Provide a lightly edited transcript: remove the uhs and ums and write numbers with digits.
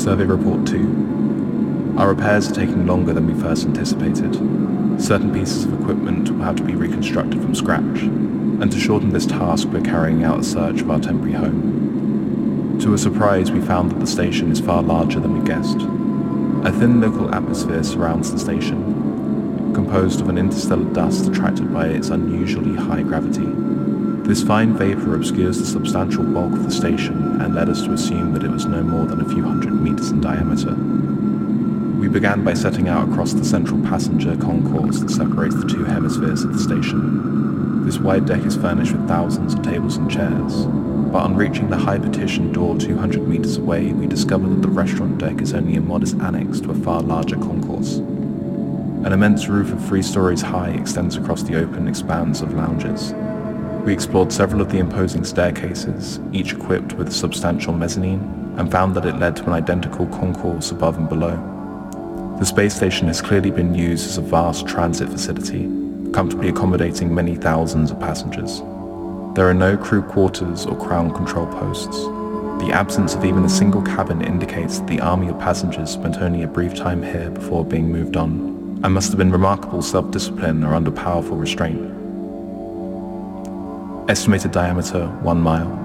Survey Report 2. Our repairs are taking longer than we first anticipated. Certain pieces of equipment will have to be reconstructed from scratch, and to shorten this task we're carrying out a search of our temporary home. To our surprise, we found that the station is far larger than we guessed. A thin local atmosphere surrounds the station, composed of an interstellar dust attracted by its unusually high gravity. This fine vapor obscures the substantial bulk of the station and led us to assume that it was no more than a few hundred meters in diameter. We began by setting out across the central passenger concourse that separates the two hemispheres of the station. This wide deck is furnished with thousands of tables and chairs, but on reaching the high partition door 200 meters away, we discover that the restaurant deck is only a modest annex to a far larger concourse. An immense roof of 3 stories high extends across the open expanse of lounges. We explored several of the imposing staircases, each equipped with a substantial mezzanine, and found that it led to an identical concourse above and below. The space station has clearly been used as a vast transit facility, comfortably accommodating many thousands of passengers. There are no crew quarters or ground control posts. The absence of even a single cabin indicates that the army of passengers spent only a brief time here before being moved on, and must have been remarkable self-discipline or under powerful restraint. Estimated diameter 1 mile.